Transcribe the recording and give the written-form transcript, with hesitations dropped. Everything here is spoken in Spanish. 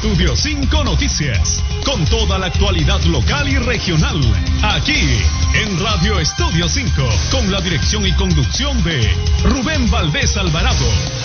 Estudio 5 Noticias, con toda la actualidad local y regional, aquí en Radio Estudio 5, con la dirección y conducción de Rubén Valdés Alvarado.